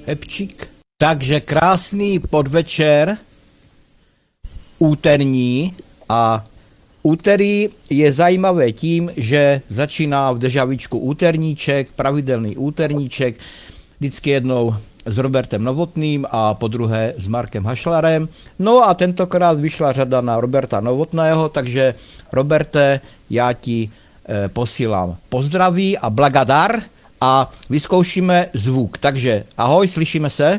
Hepčík. Takže krásný podvečer, úterní, a úterý je zajímavé tím, že začíná v Dežavíčku úterníček, pravidelný úterníček, vždycky jednou s Robertem Novotným a po druhé s Markem Hašlarem. No a tentokrát vyšla řada na Roberta Novotného, takže Roberte, já ti posílám pozdraví a blagadar a vyzkoušíme zvuk. Takže ahoj, slyšíme se?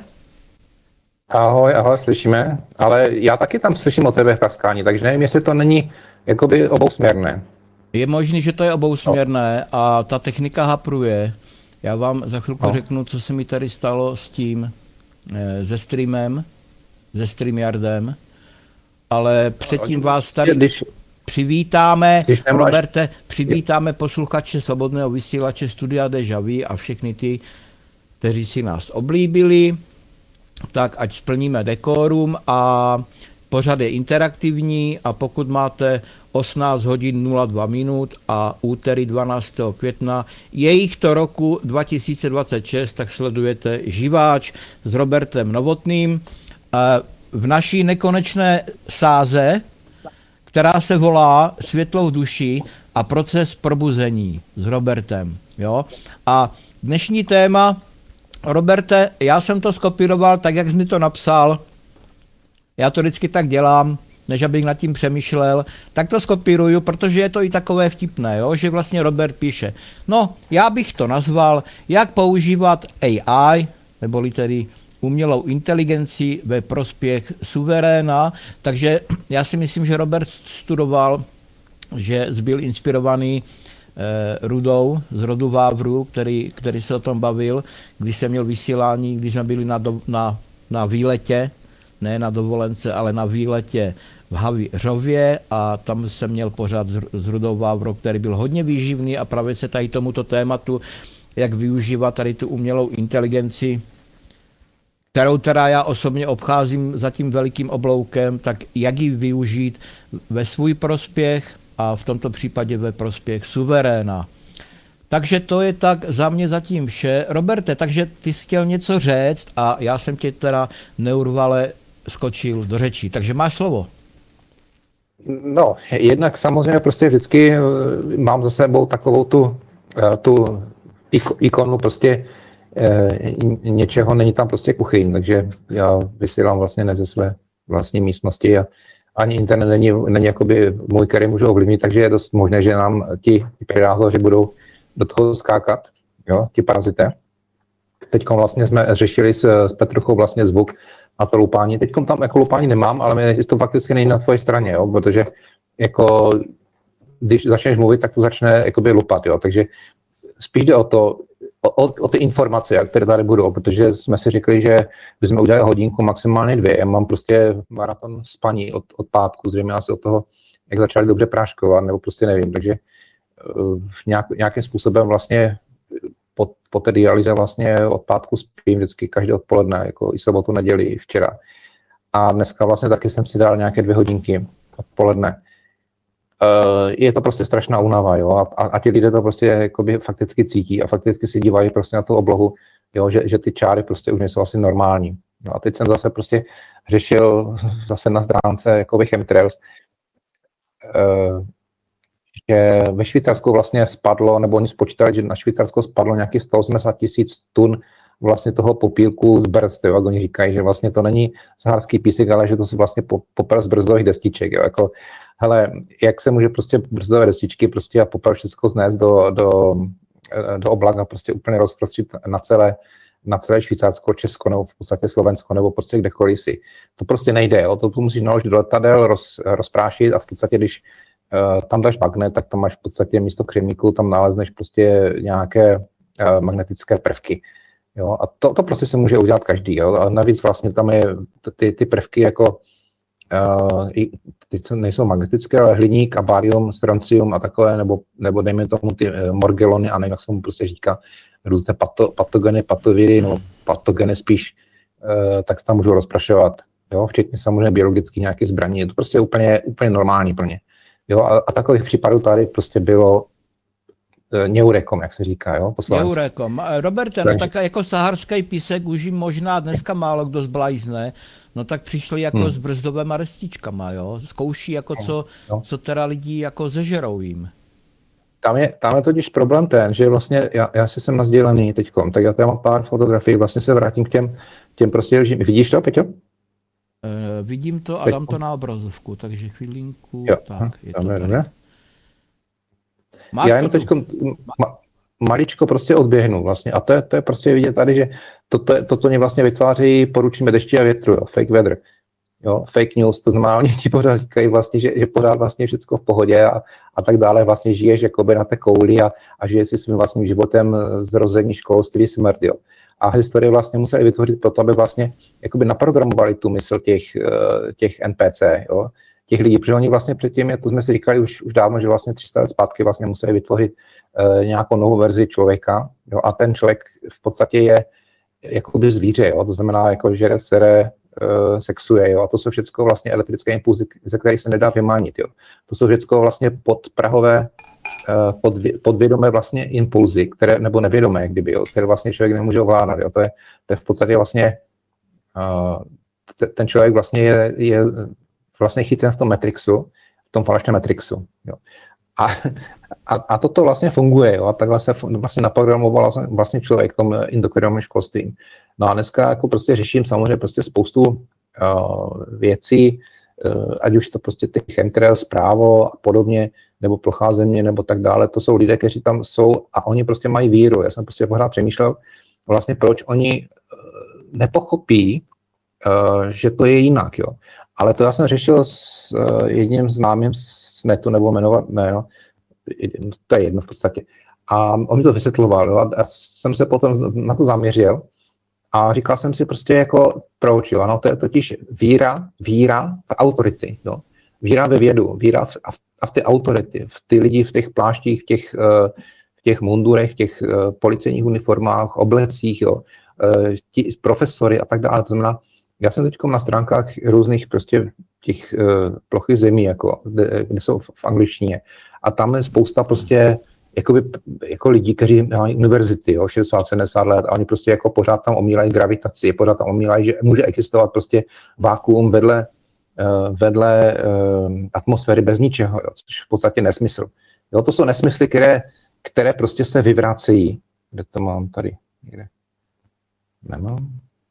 Ahoj, slyšíme, ale já taky tam slyším o tebe praskání, takže nevím, jestli to není jakoby obousměrné. Je možný, že to je obousměrné a ta technika hapruje. Já vám za chvilku řeknu, co se mi tady stalo s tím, se streamem, se StreamYardem, ale předtím vás tady přivítáme, Roberte, přivítáme posluchače Svobodného vysílače Studia Deja Vu a všechny ty, kteří si nás oblíbili, tak ať splníme dekorum a pořad je interaktivní a pokud máte 18 hodin 02 minut a úterý 12. května jejich roku 2026, tak sledujete Živáč s Robertem Novotným v naší nekonečné sáze, která se volá Světlo v duši a proces probuzení s Robertem. Jo? A dnešní téma, Roberte, já jsem to skopíroval tak, jak jsi mi to napsal. Já to vždycky tak dělám, než abych nad tím přemýšlel, tak to skopíruju, protože je to i takové vtipné, jo? Že vlastně Robert píše, no, já bych to nazval, jak používat AI, neboli tedy umělou inteligenci ve prospěch suveréna, takže já si myslím, že Robert studoval, že byl inspirovaný Rudou z rodu Vávru, který se o tom bavil, když jsem měl vysílání, když jsme byli na výletě, ne na dovolence, ale na výletě v Havířově a tam jsem měl pořád s Rudou Vávrou, který byl hodně výživný a právě se tady tomuto tématu, jak využívat tady tu umělou inteligenci, kterou teda já osobně obcházím za tím velikým obloukem, tak jak ji využít ve svůj prospěch a v tomto případě ve prospěch suveréna. Takže to je tak za mě zatím vše. Roberte, takže ty jsi chtěl něco říct a já jsem tě teda neurvale skočil do řečí. Takže máš slovo. No, jednak samozřejmě prostě vždycky mám za sebou takovou tu ikonu prostě něčeho, není tam prostě kuchyň, takže já vysílám vlastně ne ze své vlastní místnosti a ani internet není jakoby můj, který můžu ovlivnit, takže je dost možné, že nám ti predátoři budou do toho skákat, jo, ti parazité. Teď vlastně jsme řešili s Petruchou vlastně zvuk a to loupání. Teď tam jako loupání nemám, ale to fakticky není na tvoje straně, jo, protože jako když začneš mluvit, tak to začne jakoby lupat, jo, takže spíš jde o ty informace, které tady budou, protože jsme si řekli, že bychom udělali hodinku, maximálně 2. Já mám prostě maraton spaní od pátku, zřejmě asi od toho, jak začali dobře práškovat, nebo prostě nevím, takže nějakým způsobem vlastně po té dialýze vlastně od pátku spím vždycky každé odpoledne, jako i sobotu, neděli, i včera. A dneska vlastně taky jsem si dal nějaké 2 hodinky odpoledne. Je to prostě strašná únava, jo, a ti lidé to prostě jakoby fakticky cítí a fakticky si dívají prostě na tu oblohu, jo, že ty čáry prostě už nejsou asi normální. No a teď jsem zase prostě řešil zase na stránce jakoby chemtrails, že ve Švýcarsku vlastně spadlo, nebo oni spočítali, že na Švýcarsko spadlo nějakých 180 000 tun vlastně toho popílku z brzd, jo, oni říkají, že vlastně to není saharský písek, ale že to jsou vlastně popel z brzdových destiček, jo, jako hele, jak se může prostě brzdové destičky prostě a popel všechno znést do oblaka, prostě úplně rozprostřit na celé Švýcarsko, Česko nebo v podstatě Slovensko nebo prostě kdekoliv si. To prostě nejde, jo, to musíš naložit do letadel, rozprášit a v podstatě, když tam dáš magnet, tak tam máš v podstatě místo křemíku, tam nalezneš prostě nějaké magnetické prvky. Jo, a to prostě se může udělat každý, jo, a navíc vlastně tam je ty prvky jako ty nejsou magnetické, ale hliník a barium, strontium a takové, nebo dejme tomu ty morgelony a nevím, jak se mu prostě říká, různé patogeny, patoviry, no patogeny spíš, tak se tam můžou rozprašovat, jo, včetně samozřejmě biologicky nějaké zbraní, je to prostě úplně normální pro ně. Jo, a takových případů tady prostě bylo Neurekom, jak se říká, jo, po slovensku. Neurekom. Roberte, no tak jako saharský písek už jim možná dneska málo kdo zblajzne, no tak přišli jako s brzdovými restičkama, jo, zkouší jako co teda lidi jako zežerou jim. Tam je totiž problém ten, že vlastně já si jsem nasdělený teďkom, tak já tam mám pár fotografií, vlastně se vrátím k těm prostě režim. Vidíš to, Peťo? Vidím to a dám to na obrazovku, takže chvilinku. Jo, tak, je to dobré. Já jenom teď maličko prostě odběhnu vlastně a to je prostě vidět tady, že toto mě vlastně vytváří poručíme dešti a větru, jo, fake weather. Jo, fake news, to znamená, oni ti pořád říkají vlastně, že pořád vlastně všechno v pohodě a tak dále, vlastně žiješ jakoby na té kouli a žiješ si svým vlastním životem zrození, školství, smrt, jo. A historie vlastně museli vytvořit proto, aby vlastně jakoby naprogramovali tu mysl těch NPC, jo, těch lidí, protože oni vlastně předtím, to jsme si říkali už dávno, že vlastně 300 let zpátky vlastně museli vytvořit nějakou novou verzi člověka, jo, a ten člověk v podstatě je jakoby zvíře, jo, to znamená jako žere, sere, sexuje, jo, a to jsou všechno vlastně elektrické impulzy, ze kterých se nedá vymanit, jo. To jsou všechno vlastně podprahové, podvědomé vlastně impulzy, které, nebo nevědomé, kdyby, jo, které vlastně člověk nemůže ovládat, jo. To je v podstatě vlastně, ten člověk vlastně je vlastně chycen v tom Matrixu, v tom falešném Matrixu, jo. A toto vlastně funguje, jo, a takhle se vlastně naprogramoval vlastně člověk tom indoktrinovaným školstvím. No a dneska jako prostě řeším samozřejmě prostě spoustu věcí, ať už to prostě ty chemtrails, právo a podobně, nebo plochá země, nebo tak dále, to jsou lidé, kteří tam jsou a oni prostě mají víru. Já jsem prostě pořád přemýšlel vlastně, proč oni nepochopí, že to je jinak, jo. Ale to já jsem řešil s jedním známým z netu, nebo jmenovat, ne, no, to je jedno v podstatě. A on mi to vysvětloval, jo, a jsem se potom na to zaměřil a říkal jsem si prostě jako proč, jo, no, to je totiž víra v autority, jo. Víra ve vědu, víra v ty autority, v ty lidi v těch pláštích, v těch mundurech, v těch policejních uniformách, oblecích, jo, ti profesory a tak dále, to znamená, já jsem teď na stránkách různých prostě těch plochy zemí, kde jsou v angličtině. A tam je spousta prostě jako lidí, kteří mají univerzity, jo, 60-70 let a oni prostě jako pořád tam omílají gravitaci, pořád tam omílají, že může existovat prostě vákuum vedle atmosféry bez ničeho, jo, což v podstatě nesmysl. Jo, to jsou nesmysly, které prostě se vyvracejí. Kde to mám tady? Někde? Nemám.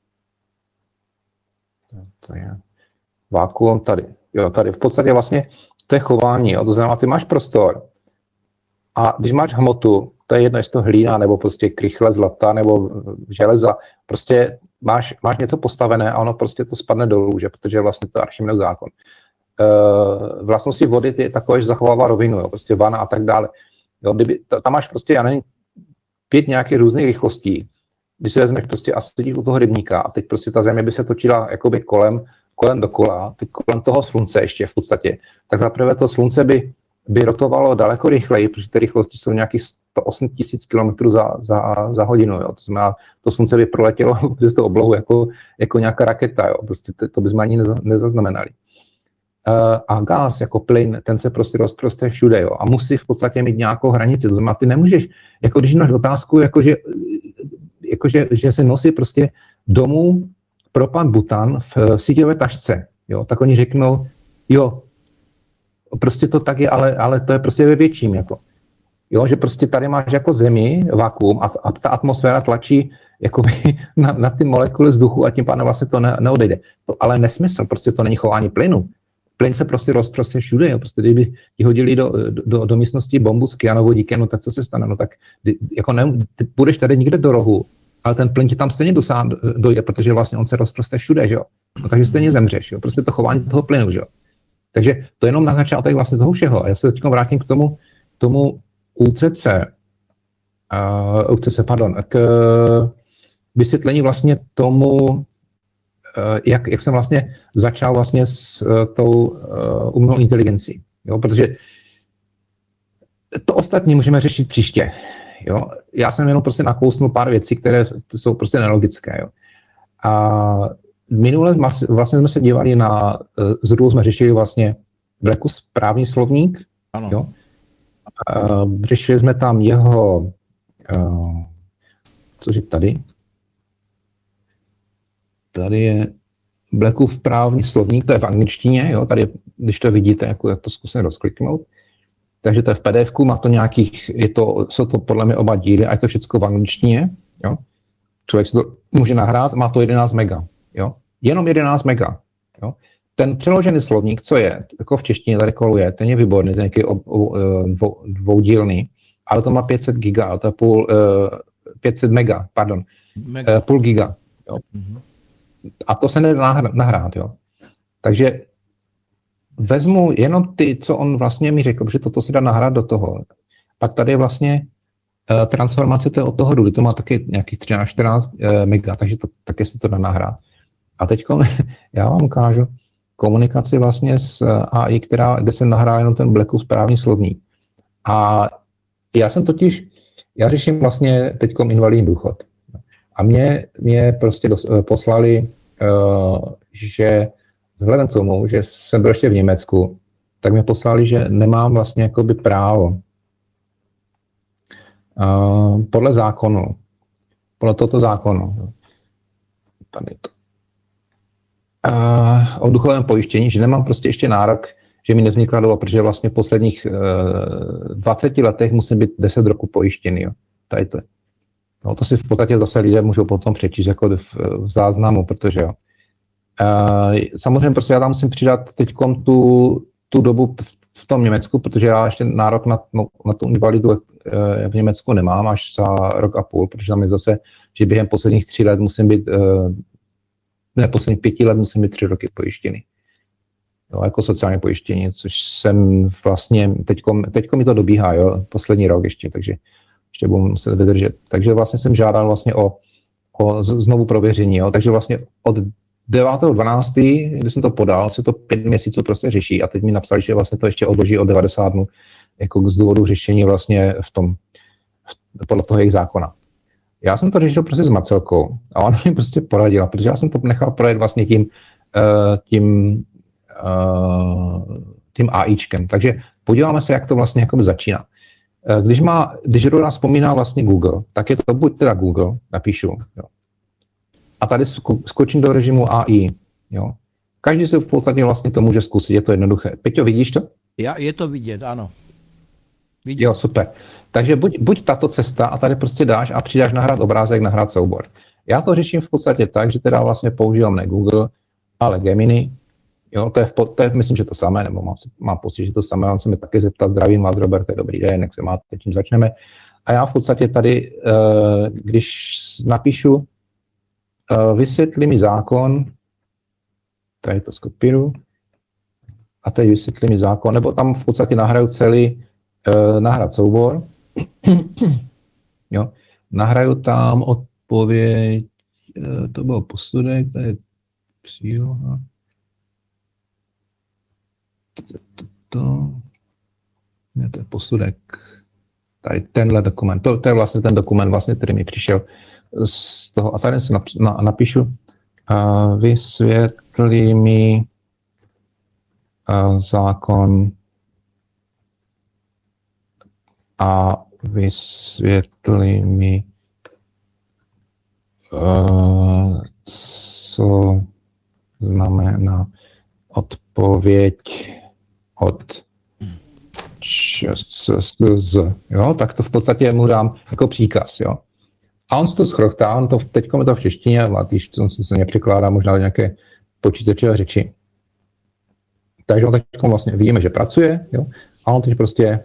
To je vákuum tady. Jo, tady v podstatě vlastně to je chování, jo, to znamená, ty máš prostor a když máš hmotu, to je jedno, jestli to hlína, nebo prostě krychle zlata, nebo železa, prostě máš něco postavené a ono prostě to spadne dolů, že, protože vlastně to je Archimedův zákon. Vlastnosti vody ty takové, že zachovává rovinu, jo, prostě vana a tak dále. Jo, tam máš prostě, já nevím, 5 nějakých různých rychlostí. Když si vezmeš prostě a sedíš u toho rybníka a teď prostě ta země by se točila jakoby kolem dokola, teď kolem toho slunce ještě v podstatě, tak zaprvé to slunce by rotovalo daleko rychleji, protože ty rychlosti jsou nějakých 108 000 km za hodinu, jo. To znamená, to slunce by proletělo přes tu oblohu jako nějaká raketa, jo. Prostě to bychom ani nezaznamenali. A gaz jako plyn, ten se prostě rozproste všude, jo. A musí v podstatě mít nějakou hranici, to znamená, ty nemůžeš, jako když máš otázku, že se nosí prostě domů propan butan v síťové tašce, jo, tak oni řeknou, jo, prostě to tak je, ale to je prostě ve větším, jako. Jo, že prostě tady máš jako zemi, vakuum a ta atmosféra tlačí jakoby na ty molekuly vzduchu a tím pádem vlastně to neodejde. To ale nesmysl, prostě to není chování plynu. Plyn se prostě rozprostře všude, jo. Prostě kdyby ti hodili do místnosti bombu s kyanovodíkem, no tak co se stane, no tak jako ty půjdeš tady někde do rohu, ale ten plyn ti tam stejně dojde, protože vlastně on se rozprostře všude, že jo. No takže stejně zemřeš, jo. Prostě to chování toho plynu, že jo. Takže to je jenom na začátek vlastně toho všeho. A já se teď vrátím k tomu k vysvětlení vlastně tomu, jak jsem vlastně začal vlastně s tou umělou inteligencí. Jo? Protože to ostatní můžeme řešit příště. Jo? Já jsem jenom prostě nakousnul pár věcí, které jsou prostě nelogické. Jo? A minule vlastně jsme se dívali na, zhruba jsme řešili vlastně v správný slovník. Ano. Jo? Řešili jsme tam jeho, cože tady? Tady je Blackův právní slovník, to je v angličtině, jo, tady, když to vidíte, jak to zkusím rozkliknout. Takže to je v PDF, má to nějakých, jsou to podle mě oba díly a je to všechno v angličtině, jo. Člověk si to může nahrát, má to 11 mega, jo. Jenom 11 mega, jo. Ten přeložený slovník, co je, jako v češtině tady koluje, ten je výborný, ten je dvoudílný, ale to má 500 giga, to je 500 mega, pardon, půl giga, jo. A to se nedá nahrát, jo. Takže vezmu jenom ty, co on vlastně mi řekl, že toto se dá nahrát do toho. Pak tady je vlastně transformace to je od toho důli, to má taky nějakých 13-14 mega, takže to taky se to dá nahrát. A teď já vám ukážu komunikaci vlastně s AI, kde se nahrál jenom ten Blackův správný slovník. A já řeším vlastně teďkom invalidní důchod. A mě prostě poslali, že vzhledem k tomu, že jsem byl ještě v Německu, tak mě poslali, že nemám vlastně jakoby právo podle zákonu, podle tohoto zákonu, tady to, o důchodovém pojištění, že nemám prostě ještě nárok, že mi nevznikla doba, protože vlastně v posledních 20 letech musím být 10 roků pojištěný. Jo. Tady to je. No, to si v podstatě zase lidé můžou potom přečíst jako v záznamu, protože jo. Samozřejmě prostě já tam musím přidat teďkom tu dobu v tom Německu, protože já ještě nárok na tu invalidu v Německu nemám až za rok a půl, protože tam je zase, že během posledních 3 let musím být, posledních 5 let musím být 3 roky pojištěný. Jo, jako sociální pojištění, což jsem vlastně, teďko mi to dobíhá, jo, poslední rok ještě budu muset vydržet. Takže vlastně jsem žádal vlastně o znovu prověření, jo, takže vlastně od 9.12., když jsem to podal, se to 5 měsíců prostě řeší a teď mi napsali, že vlastně to ještě odloží o 90 dnů, jako z důvodu řešení vlastně podle toho jejich zákona. Já jsem to řešil prostě s Marcelkou a ona mi prostě poradila, protože já jsem to nechal projet vlastně tím AIčkem. Takže podíváme se, jak to vlastně jakoby začíná. Když Rona vzpomíná vlastně Google, tak je to buď teda Google, napíšu, jo. A tady skočím do režimu AI, jo. Každý se v podstatě vlastně to může zkusit, je to jednoduché. Peťo, vidíš to? Je to vidět, ano. Vidím. Jo, super. Takže buď tato cesta a tady prostě dáš a přidáš nahrát obrázek, nahrát soubor. Já to řeším v podstatě tak, že teda vlastně používám ne Google, ale Gemini. Jo, to je myslím, že to samé, nebo mám pocit, že to samé. On se mi taky zeptal, zdravím vás, Robert, dobrý den, jak se máte, tím začneme. A já v podstatě tady, když napíšu vysvětlí mi zákon, tady to skopíru, a teď vysvětlí mi zákon, nebo tam v podstatě nahraju celý, nahrát soubor, jo, nahraju tam odpověď, to byl posudek, to je příloha, to je posudek, tady tenhle dokument, to je vlastně ten dokument, vlastně, který mi přišel z toho, a tady si napíšu, vysvětlí mi zákon a vysvětlí mi, co znamená odpověď od ČSSZ, jo, tak to v podstatě mu dám jako příkaz, jo. A on se to schrochtá, on to teďko je to v češtině, a když to se nepřekládá možná do nějaké počítačové řeči. Takže on teďko vlastně vidíme, že pracuje, jo, a on teď prostě...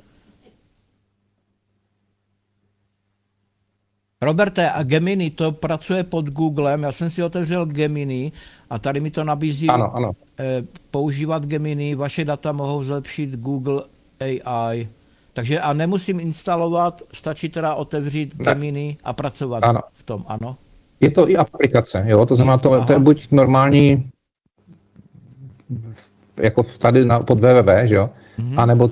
Roberte, a Gemini to pracuje pod Googlem, já jsem si otevřel Gemini a tady mi to nabízí ano. Používat Gemini, vaše data mohou zlepšit Google AI. Takže a nemusím instalovat, stačí teda otevřít Gemini a pracovat v tom, ano? Je to i aplikace, jo, to znamená, to je buď normální, jako tady pod www, že jo, anebo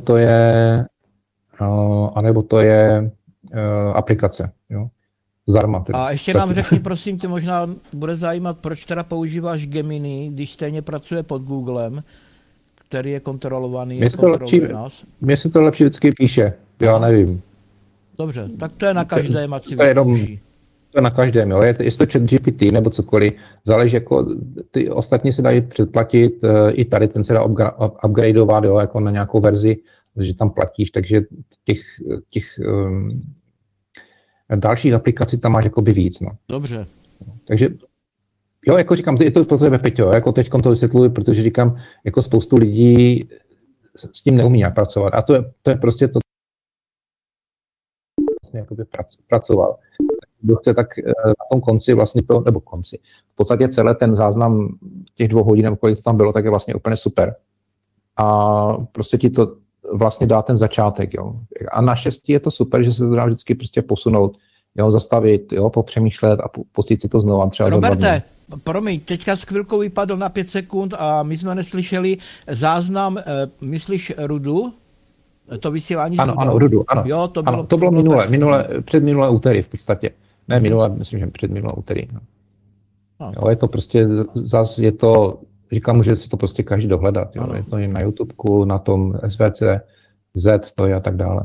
to je aplikace, jo, zdarma. Tedy. A ještě nám řekni, prosím tě, možná bude zajímat, proč teda používáš Gemini, když stejně pracuje pod Googlem, který je kontrolovaný, kontroluje nás. Mně se to lepší vždycky píše, já nevím. Dobře, tak to je na každém, ať si to je jenom, vyzkouší. to je na každém, jo. Jestli to ChatGPT nebo cokoliv, záleží, jako ty ostatní se dají předplatit, i tady ten se dá upgradeovat, jo, jako na nějakou verzi, že tam platíš, takže těch dalších aplikací tam máš jakoby víc, no. Dobře. Takže jo, jako říkám, je to pro tebe, Peťo, jako teď to vysvětluji, protože říkám, jako spoustu lidí s tím neumí nějak pracovat. A to je prostě to, vlastně jakoby pracoval. Kdo chce, tak na tom konci vlastně to, nebo konci, v podstatě celé ten záznam těch 2 hodin, nebo kolik to tam bylo, tak je vlastně úplně super. A prostě ti to vlastně dá ten začátek, jo. A naštěstí je to super, že se to dá vždycky prostě posunout, jo, zastavit, jo, popřemýšlet a pustit si to znovu. Třeba Roberte, promiň, teďka s chvilkou vypadl na 5 sekund a my jsme neslyšeli záznam, myslíš Rudu? To vysílání Ano, Rudu, ano. Jo, to bylo předminulé úterý v podstatě. Ne minulé, myslím, že předminulé úterý. No. Jo, je to prostě, zase je to, říkám, může si to prostě každý dohledat. Jo. Je to i na YouTubeku, na tom SVC, Z, to je a tak dále.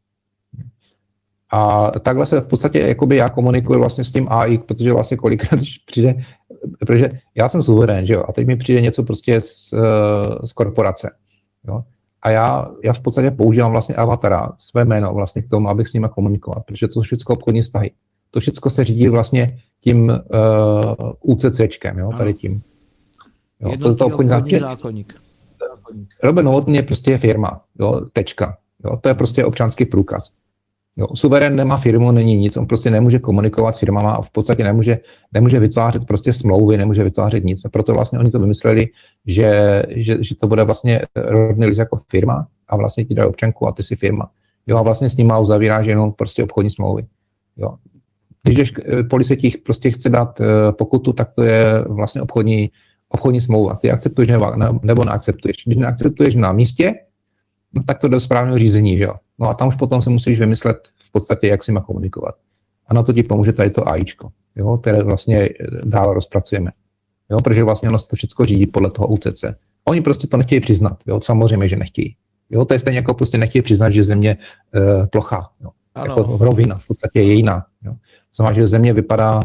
A takhle se v podstatě jakoby já komunikuji vlastně s tím AI, protože vlastně kolikrát, když přijde, protože já jsem suverén, že jo, a teď mi přijde něco prostě z korporace, jo. A já v podstatě používám vlastně avatara, své jméno vlastně k tomu, abych s nimi komunikoval, protože to jsou všechno obchodní vztahy. To všechno se řídí vlastně tím UCCčkem, jo, tady tím. Jo, to obchodní zákoník. Robert Novotný je prostě firma, jo, tečka. Jo, to je prostě občanský průkaz. Jo, suverén nemá firmu, není nic, on prostě nemůže komunikovat s firmama a v podstatě nemůže vytvářet prostě smlouvy, nemůže vytvářet nic. A proto vlastně oni to vymysleli, že to bude vlastně rodný list jako firma a vlastně ti dají občanku a ty si firma. Jo, a vlastně s nima uzavíráš jenom prostě obchodní smlouvy. Jo. Když policie ti prostě chce dát pokutu, tak to je vlastně obchodní smlouva. Ty akceptuješ nebo neakceptuješ. Když neakceptuješ na místě, no tak to jde do správného řízení, že jo. No a tam už potom se musíš vymyslet v podstatě, jak si má komunikovat. A na to ti pomůže tady to AIčko, jo, které vlastně dále rozpracujeme. Jo, protože vlastně ono se to všechno řídí podle toho UCC. Oni prostě to nechtějí přiznat, jo, samozřejmě, že nechtějí. Jo, to je stejně jako prostě nechtějí přiznat, že země plochá, jo. Jako rovina, v podstatě je jiná, jo. Znamená, že země vypadá,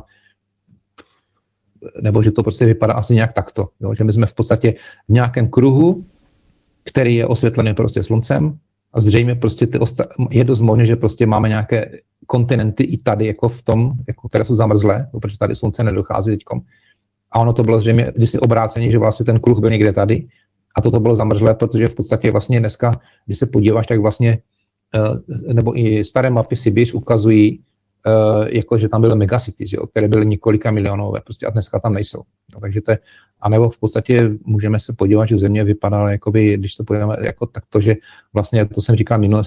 nebo že to prostě vypadá asi nějak takto, jo, že my jsme v podstatě v nějakém kruhu, který je osvětlený prostě sluncem a zřejmě prostě je dost možné, že prostě máme nějaké kontinenty i tady jako v tom, jako které jsou zamrzlé, protože tady slunce nedochází teďkom. A ono to bylo zřejmě kdysi obráceně, že vlastně ten kruh byl někde tady a toto bylo zamrzlé, protože v podstatě vlastně dneska, když se podíváš, tak vlastně, nebo i staré mapy Sibiř ukazují, jako že tam byly megacities, jo, které byly několika milionové, prostě a dneska tam nejsou. No, takže to je, anebo v podstatě můžeme se podívat, že země vypadala, jakoby, když to podíváme jako takto, že vlastně, to jsem říkal minule,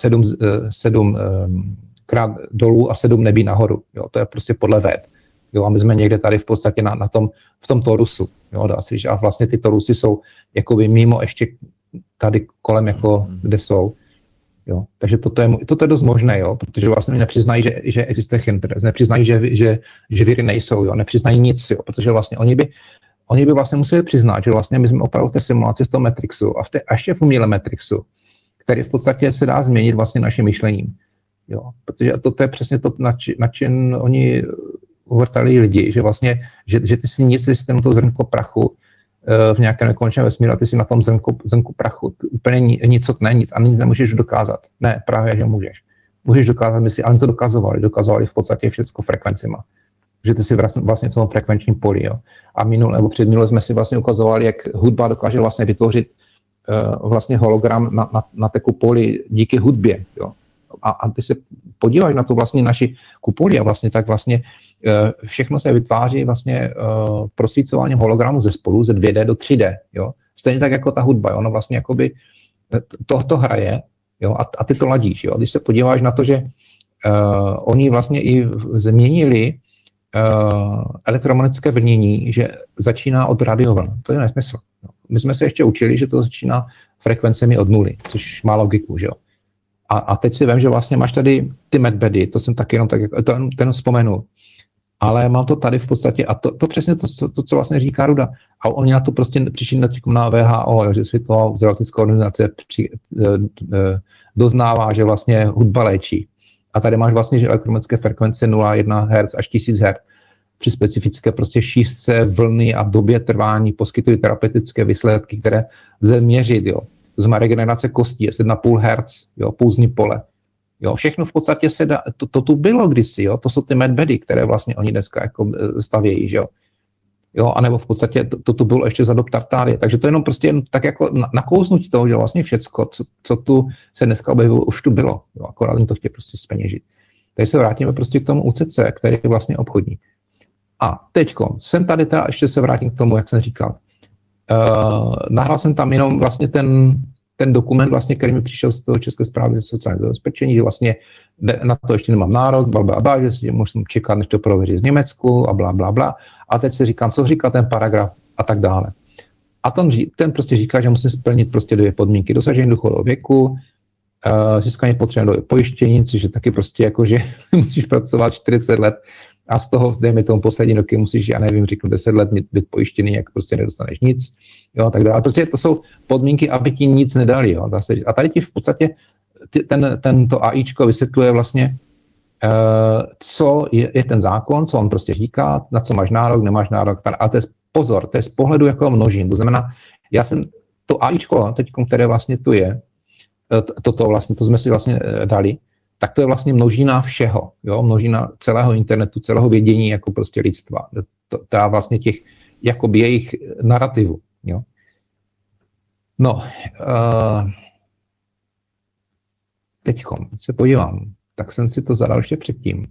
7 krát dolů a 7 nebí nahoru, jo, to je prostě podle véd. Jo, a my jsme někde tady v podstatě v tom torusu, jo, dá se říct, a vlastně ty torusy jsou jakoby mimo ještě tady kolem, jako kde jsou. Jo, takže toto je dost možné, jo, protože vlastně oni nepřiznají, že existuje chemtrails, nepřiznají, že viry nejsou, jo, nepřiznají nic, jo, protože vlastně oni by vlastně museli přiznat, že vlastně my jsme opravdu v té simulaci v tom Matrixu a ještě v umělém Matrixu, který v podstatě se dá změnit vlastně naším myšlením, jo, protože to je přesně to, na čem oni uvrtali lidi, že vlastně, že ty si nic z toho zrnko prachu v nějakém nekonečném vesmíru a ty si na tom zrnku prachu. Úplně nic a nic nemůžeš dokázat. Ne, právě, že můžeš. Můžeš dokázat, my si, ale to dokazovali v podstatě všechno frekvencima. Že ty si vlastně v tom frekvenčním poli. Jo. A předminule jsme si vlastně ukazovali, jak hudba dokáže vlastně vytvořit vlastně hologram na té kupoli díky hudbě. Jo. A ty se podíváš na tu vlastně naši kupoli a vlastně tak vlastně všechno se vytváří vlastně prosvícováním hologramu ze spolu, ze 2D do 3D, jo. Stejně tak jako ta hudba, jo. Ono vlastně jakoby to hraje, jo, a ty to ladíš, jo. Když se podíváš na to, že oni vlastně i změnili elektromagnetické vlnění, že začíná od radiovln. To je nesmysl. Jo. My jsme se ještě učili, že to začíná frekvencemi od nuly, což má logiku, že jo. A teď si vím, že vlastně máš tady ty medbedy, to jsem taky jenom tak, ten vzpomenu. ale mám to tady v podstatě, a to přesně to, co vlastně říká Ruda. A oni na to prostě přišli na VHO, že Světová zdravotnická organizace doznává, že vlastně hudba léčí. A tady máš vlastně, že elektromagnetické frekvence 0,1 Hz až 1000 Hz při specifické prostě šířce vlny a době trvání poskytují terapeutické výsledky, které lze měřit. Jo. To znamená regenerace kostí je 7,5 Hz, jo, pulzní pole. Jo, všechno v podstatě se dá, to tu bylo kdysi, jo, to jsou ty medbedy, které vlastně oni dneska jako stavějí, že jo. Jo, anebo v podstatě to tu bylo ještě za dob Tartárie, takže to je jenom prostě tak jako nakouznutí toho, že vlastně všecko, co tu se dneska objevilo, už tu bylo, jo, akorát jim to chtějí prostě zpeněžit. Takže se vrátíme prostě k tomu UCC, který je vlastně obchodní. A teďko, jsem tady teda, ještě se vrátím k tomu, jak jsem říkal. Nahrál jsem tam jenom vlastně ten dokument, vlastně, který mi přišel z toho České správy sociálního zabezpečení, že vlastně na to ještě nemám nárok, blablabla, že si musím čekat, než to prověří z Německu a blablabla. A teď si říkám, co říká ten paragraf a tak dále. A ten prostě říká, že musím splnit prostě 2 podmínky. Dosažení důchodového věku, získání potřebného pojištění, což je taky prostě jako, že musíš pracovat 40 let a z toho, dejme tomu poslední roky, musíš, já nevím, řeknu 10 let být pojištěný, jak prostě nedostaneš nic, jo, tak dále. Prostě to jsou podmínky, aby ti nic nedali, jo. A tady ti v podstatě to AIčko vysvětluje vlastně, co je ten zákon, co on prostě říká, na co máš nárok, nemáš nárok, a to je pozor, to je z pohledu jako množin, to znamená, to AIčko, teď, které vlastně tu je, to jsme si vlastně dali, tak to je vlastně množina všeho, jo? Množina celého internetu, celého vědění jako prostě lidstva, teda vlastně těch jakoby jejich narrativu, jo. No, teďkom se podívám, tak jsem si to zadal ještě předtím.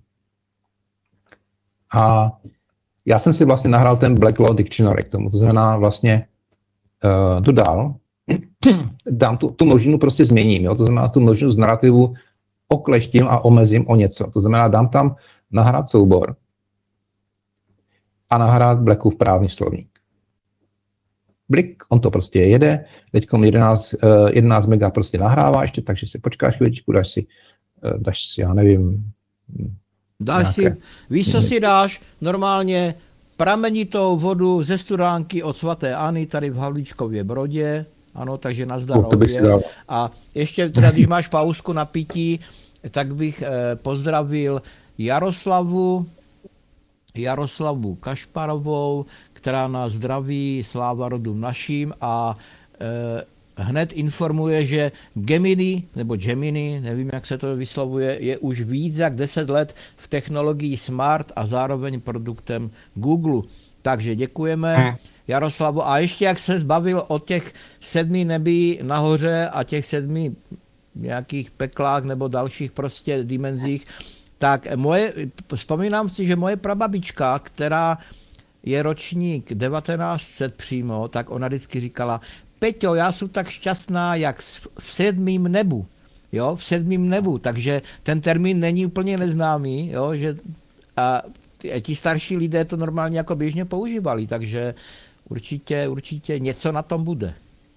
A já jsem si vlastně nahrál ten Black Law Dictionary k tomu, to znamená vlastně dodal, dám tu množinu prostě změním, jo? To znamená tu množinu z narrativu okleštím a omezím o něco. To znamená, dám tam nahrát soubor a nahrát Blackův právní slovník. Blik, on to prostě jede, teď 11 mega prostě nahrává ještě, takže si počkáš chvíličku, dáš si, já nevím. Dáš si, víš, co si dáš? Normálně pramenitou vodu ze studánky od svaté Anny tady v Havlíčkově Brodě. Ano, takže nazdar obě. A ještě teda, když máš pauzku na pití, tak bych pozdravil Jaroslavu Kašparovou, která nás zdraví, sláva rodům naším, a hned informuje, že Gemini, nevím, jak se to vyslovuje, je už víc jak 10 let v technologii smart a zároveň produktem Google. Takže děkujeme Jaroslavu. A ještě jak se zbavil o těch 7 nebí nahoře a těch 7 nějakých peklách nebo dalších prostě dimenzích, tak vzpomínám si, že moje prababička, která je ročník 1900 přímo, tak ona vždycky říkala: Peťo, já jsem tak šťastná, jak v 7. nebu. Jo, v 7. nebu, takže ten termín není úplně neznámý, jo, že a ti starší lidé to normálně jako běžně používali, takže určitě něco na tom bude.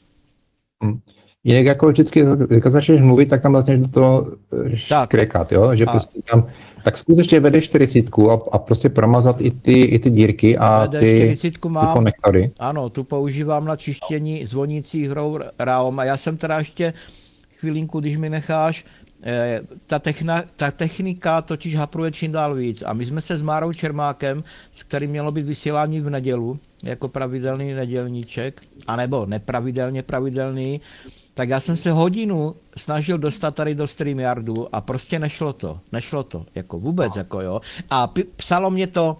Jinak jako vždycky, jak začneš mluvit, tak tam začneš do toho škrekat, jo? Že prostě tam, tak zkus ještě vede 40 a prostě promazat i ty dírky a ty konektory. Ano, tu používám na čištění zvonících RAOM a já jsem teda ještě chvilinku, když mi necháš, ta technika totiž hapruje čím dál víc a my jsme se s Márou Čermákem, s kterým mělo být vysílání v nedělu, jako pravidelný nedělníček, anebo nepravidelně pravidelný, tak já jsem se hodinu snažil dostat tady do StreamYardu a prostě nešlo to, jako vůbec, jako jo. A psalo mě to: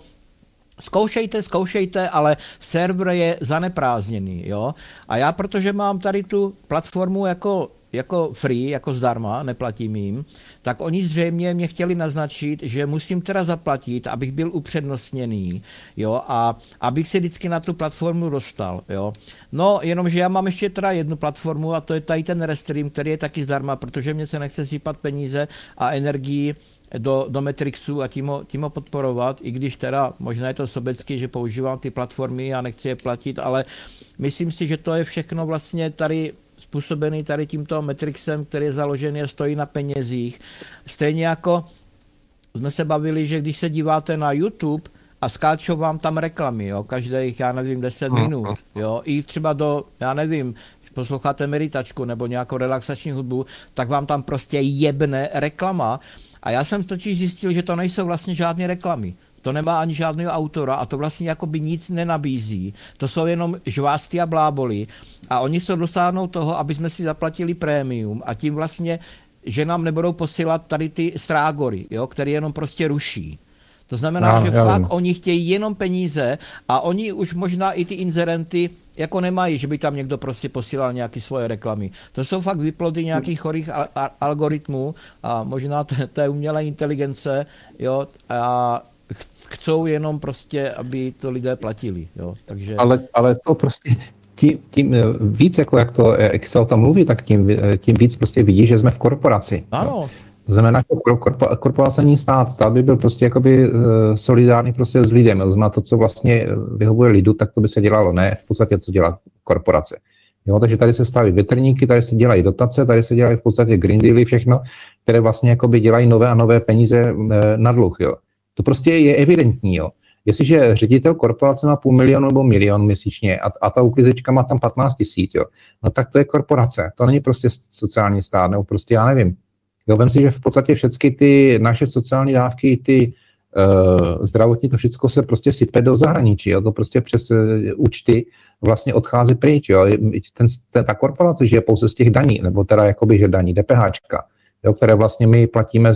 zkoušejte, ale server je zaneprázdněný, jo. A já, protože mám tady tu platformu jako free, jako zdarma, neplatím jim, tak oni zřejmě mě chtěli naznačit, že musím teda zaplatit, abych byl upřednostněný, jo, a abych se vždycky na tu platformu dostal, jo. No, jenomže já mám ještě teda jednu platformu a to je tady ten Restream, který je taky zdarma, protože mě se nechce sypat peníze a energii do Matrixu a tím ho podporovat, i když teda možná je to sobecky, že používám ty platformy a nechci je platit, ale myslím si, že to je všechno vlastně tady způsobený tady tímto Matrixem, který je založený a stojí na penězích. Stejně jako jsme se bavili, že když se díváte na YouTube a skáčou vám tam reklamy, jo, každých, já nevím, 10 minut, jo, i třeba do, já nevím, posloucháte meditačku nebo nějakou relaxační hudbu, tak vám tam prostě jebne reklama. A já jsem totiž zjistil, že to nejsou vlastně žádné reklamy. To nemá ani žádného autora a to vlastně jakoby nic nenabízí. To jsou jenom žvásty a bláboli a oni se dosáhnou toho, aby jsme si zaplatili prémium a tím vlastně, že nám nebudou posílat tady ty strágory, jo, který jenom prostě ruší. To znamená, že fakt oni chtějí jenom peníze a oni už možná i ty inzerenty jako nemají, že by tam někdo prostě posílal nějaké svoje reklamy. To jsou fakt výplody nějakých chorých algoritmů a možná té umělé inteligence, jo, a chcou jenom prostě, aby to lidé platili, jo, takže... Ale to prostě tím víc, jako jak se o tom mluví, tak tím víc prostě vidí, že jsme v korporaci. Ano. Jo. To znamená, že korporace není stát. Stát by byl prostě jakoby solidární prostě s lidem. To znamená, to, co vlastně vyhovuje lidu, tak to by se dělalo, ne v podstatě, co dělá korporace. Jo, takže tady se staví větrníky, tady se dělají dotace, tady se dělají v podstatě green dealy, všechno, které vlastně jakoby dělají nové a nové peníze na dluh. Jo. To prostě je evidentní. Jo. Jestliže ředitel korporace má 500 000 nebo 1 000 000 měsíčně a ta uklízečka má tam 15 000, jo, no tak to je korporace. To není prostě sociální stát, nebo prostě já nevím. Jo, vem si, že v podstatě všechny ty naše sociální dávky, ty zdravotní, to všechno se prostě sype do zahraničí, jo, to prostě přes účty vlastně odchází pryč, jo, ta korporace žije pouze z těch daní, nebo teda jakoby, že daní, DPHčka, jo, které vlastně my platíme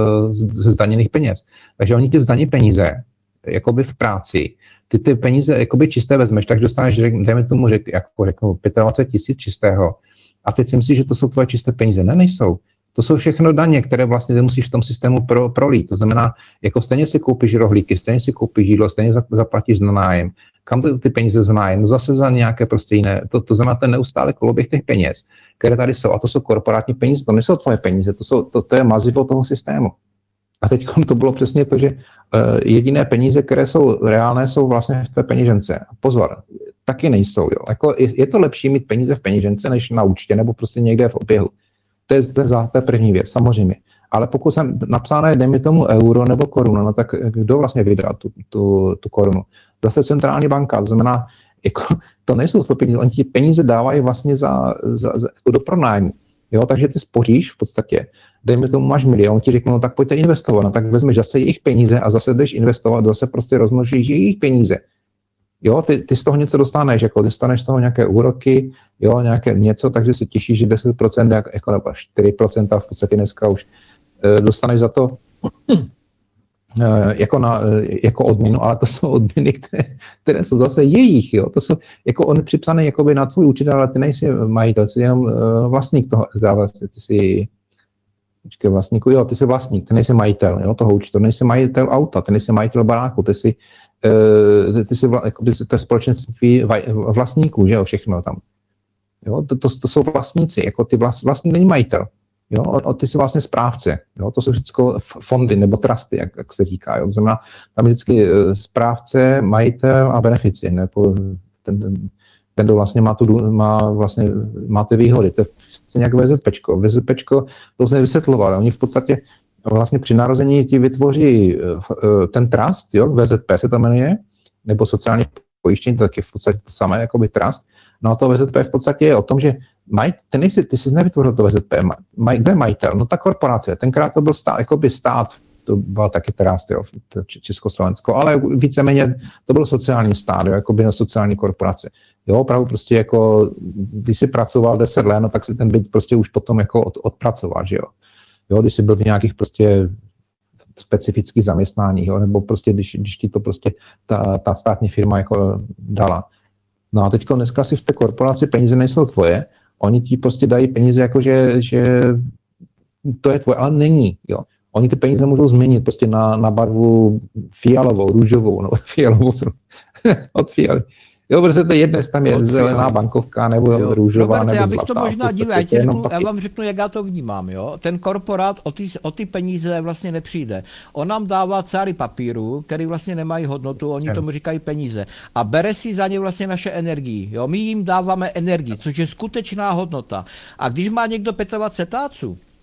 ze zdaněných peněz. Takže oni ti zdaní peníze, jakoby v práci, ty peníze jakoby čisté vezmeš, tak dostaneš, dejme tomu, jako řeknu, 25 000 čistého a teď si myslíš, že to jsou tvoje čisté peníze. Ne, nejsou. To jsou všechno daně, které vlastně musíš v tom systému prolít. To znamená, jako stejně si koupíš rohlíky, stejně si koupíš jídlo, stejně zaplatíš na nájem. Kam ty peníze za nájem? No zase za nějaké prostě jiné. To znamená ten neustále koloběh těch peněz, které tady jsou. A to jsou korporátní peníze, to nejsou tvoje peníze, to je mazivo toho systému. A teď to bylo přesně to, že jediné peníze, které jsou reálné, jsou vlastně v té peněžence. Pozor, taky nejsou. Jo. Jako je to lepší mít peníze v peněžence, než na účtě, nebo prostě někde v oběhu. To je první věc, samozřejmě. Ale pokud jsem napsáno, dejme tomu euro nebo korunu, no tak kdo vlastně vydá tu korunu? Zase centrální banka, to znamená, jako, to nejsou to peníze, oni ti peníze dávají vlastně jako do pronájmu. Jo, takže ty spoříš v podstatě, dejme tomu máš 1 000 000, on ti řeknou, no tak pojďte investovat, no tak vezmeš zase jejich peníze a zase jdeš investovat, zase prostě rozmnožíš jejich peníze. Jo, ty z toho něco dostaneš, jako dostaneš z toho nějaké úroky, jo, nějaké něco, takže si těšíš, že 10%, jako nebo 4% v podstatě dneska už dostaneš za to jako odměnu, ale to jsou odměny, které jsou zase jejich, jo, to jsou jako on připsané jakoby na tvůj účet, ale ty nejsi majitel, ty jsi jenom vlastník toho, ty jsi vlastníku, jo, ty jsi vlastník, ty nejsi majitel, jo, toho účtu, ty nejsi majitel auta, ty nejsi majitel baráku, ty jsi to je společenství vlastníků, že jo, všechno tam. Jo, to jsou vlastníci, jako ty vlastník není majitel, jo, ty jsi vlastně správce, jo, to jsou všechno fondy nebo trusty, jak se říká, jo, to znamená, tam je vždycky správce, majitel a beneficient, jako ten kdo vlastně má ty výhody, to je nějak VZPčko, to se vysvětlovalo, oni v podstatě vlastně při narození ti vytvoří ten trust, jo, VZP se to jmenuje, nebo sociální pojištění, to taky v podstatě to samé, jako by trust. No a to VZP v podstatě je o tom, že ty jsi nevytvořil to VZP, kde je majitel? No ta korporace, tenkrát to byl stát, to byl taky trust, jo, Československo, ale víceméně to byl sociální stát, jo, jako by sociální korporace. Jo, opravdu prostě jako, když jsi pracoval 10 let, no tak si ten byt prostě už potom jako odpracoval, že jo. Jo, když jsi byl v nějakých prostě specifických zaměstnáních, jo, nebo prostě když ti to prostě ta státní firma jako dala. No a teďko dneska si v té korporaci peníze nejsou tvoje, oni ti prostě dají peníze jako, že to je tvoje, ale není, jo. Oni ty peníze můžou změnit prostě na barvu fialovou, růžovou, nebo fialovou od fialy. Jo, protože to je jedno, tam je zelená bankovka, nebo růžová, Robert, nebo já bych zlatá. to možná díval, já vám řeknu, jak já to vnímám, jo. Ten korporát o ty peníze vlastně nepřijde. On nám dává cáry papíru, který vlastně nemají hodnotu, oni tomu říkají peníze. A bere si za ně vlastně naše energii, jo. My jim dáváme energii, což je skutečná hodnota. A když má někdo 25 táců,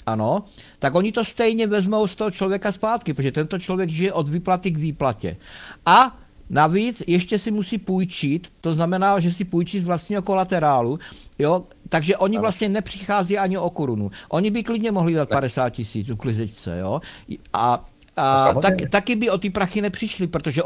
ano, tak oni to stejně vezmou z toho člověka zpátky, protože tento člověk žije od výplaty k výplatě. A navíc ještě si musí půjčit, to znamená, že si půjčí z vlastního kolaterálu, jo, takže oni vlastně nepřichází ani o korunu. Oni by klidně mohli dát 50 000 uklizečce, jo, a taky by o ty prachy nepřišli, protože